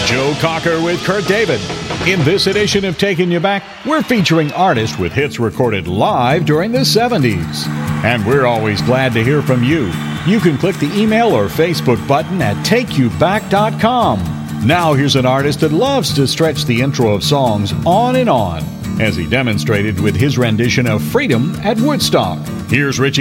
Joe Cocker with Kurt David. In this edition of Taking You Back, we're featuring artists with hits recorded live during the 70s. And we're always glad to hear from you. You can click the email or Facebook button at takeyouback.com. Now here's an artist that loves to stretch the intro of songs on and on, as he demonstrated with his rendition of Freedom at Woodstock. Here's Richie